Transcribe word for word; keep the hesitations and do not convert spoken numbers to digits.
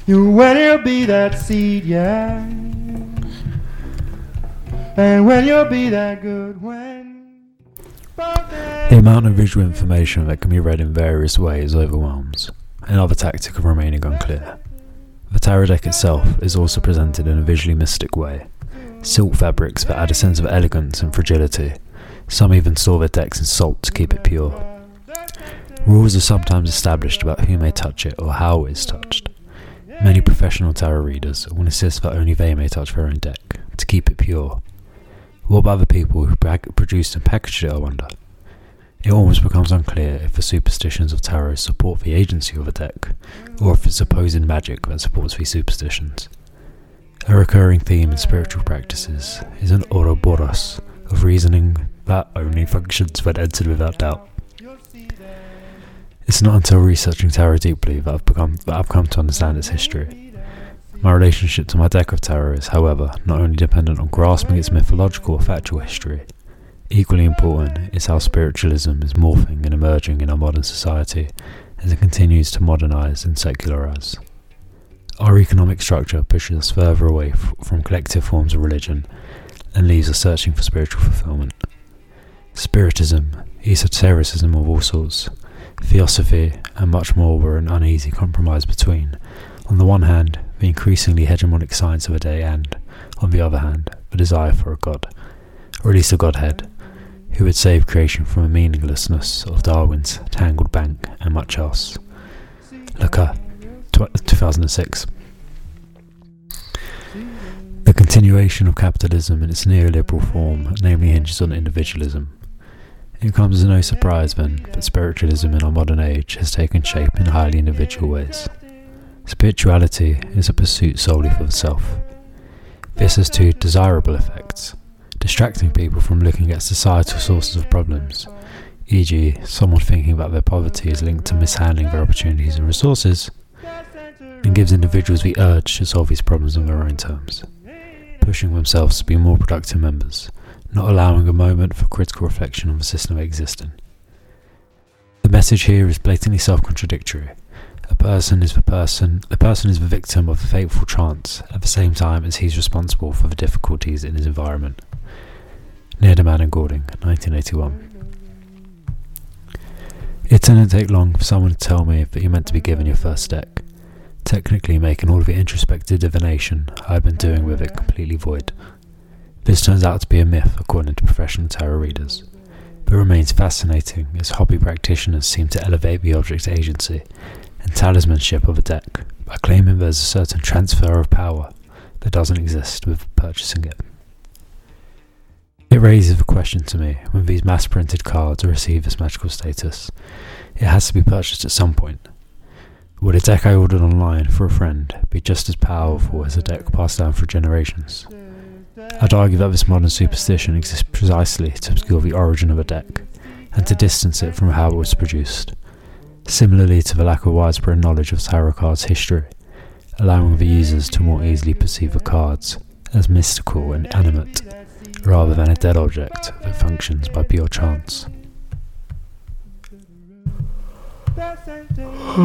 You when you'll be that seed, yeah. And when you'll be that good when. The amount of visual information that can be read in various ways overwhelms. Another tactic of remaining unclear. The tarot deck itself is also presented in a visually mystic way. Silk fabrics that add a sense of elegance and fragility. Some even store their decks in salt to keep it pure. Rules are sometimes established about who may touch it or how it is touched. Many professional tarot readers will insist that only they may touch their own deck, to keep it pure. What about the people who produced and packaged it, I wonder? It almost becomes unclear if the superstitions of tarot support the agency of a deck, or if it's supposed magic that supports these superstitions. A recurring theme in spiritual practices is an Ouroboros of reasoning that only functions when entered without doubt. It's not until researching tarot deeply that I've, become, that I've come to understand its history. My relationship to my deck of tarot is, however, not only dependent on grasping its mythological or factual history. Equally important is how spiritualism is morphing and emerging in our modern society as it continues to modernise and secularize. Our economic structure pushes us further away f- from collective forms of religion and leaves us searching for spiritual fulfillment. Spiritism, esotericism of all sorts, theosophy, and much more were an uneasy compromise between, on the one hand, the increasingly hegemonic science of a day and, on the other hand, the desire for a god, or at least a godhead, who would save creation from the meaninglessness of Darwin's tangled bank and much else. Lacazette, two thousand six. The continuation of capitalism in its neoliberal form namely hinges on individualism. It comes as no surprise, then, that spiritualism in our modern age has taken shape in highly individual ways. Spirituality is a pursuit solely for the self. This has two desirable effects: distracting people from looking at societal sources of problems, for example, someone thinking that their poverty is linked to mishandling their opportunities and resources, and gives individuals the urge to solve these problems on their own terms, pushing themselves to be more productive members, not allowing a moment for critical reflection on the system they exist in. The message here is blatantly self-contradictory. A person is the person, the person is the victim of a fateful chance at the same time as he's responsible for the difficulties in his environment. Nederman and Gording, nineteen eighty-one. It didn't take long for someone to tell me that you're meant to be given your first deck, technically making all of the introspective divination I've been doing with it completely void. This turns out to be a myth according to professional tarot readers, but remains fascinating as hobby practitioners seem to elevate the object's agency and talismanship of a deck by claiming there's a certain transfer of power that doesn't exist with purchasing it. It raises the question to me, when these mass-printed cards receive this magical status, it has to be purchased at some point. Would a deck I ordered online for a friend be just as powerful as a deck passed down for generations? I'd argue that this modern superstition exists precisely to obscure the origin of a deck, and to distance it from how it was produced, similarly to the lack of widespread knowledge of tarot cards' history, allowing the users to more easily perceive the cards as mystical and animate, rather than a dead object that functions by pure chance.